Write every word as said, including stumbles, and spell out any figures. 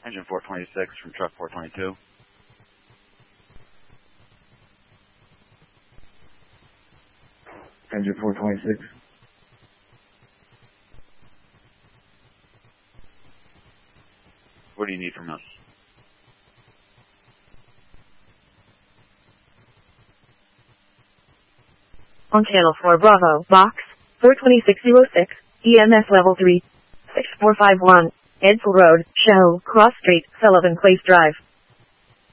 Engine four twenty-six from truck four twenty-two. Engine four twenty-six. What do you need from us? On channel four Bravo, box four twenty-six oh six, E M S level three, six four five one, Edsel Road, Shell, Cross Street, Sullivan Place Drive.